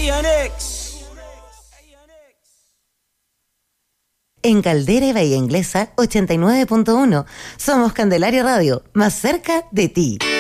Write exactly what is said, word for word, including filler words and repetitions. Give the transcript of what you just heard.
En Caldera y Bahía Inglesa ochenta y nueve punto uno. Somos Candelaria Radio, más cerca de ti.